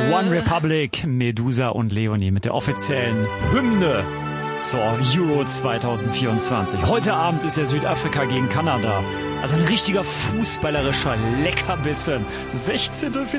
One Republic, Medusa und Leonie mit der offiziellen Hymne zur Euro 2024. Heute Abend ist ja Südafrika gegen Kanada. Also ein richtiger fußballerischer Leckerbissen. 16.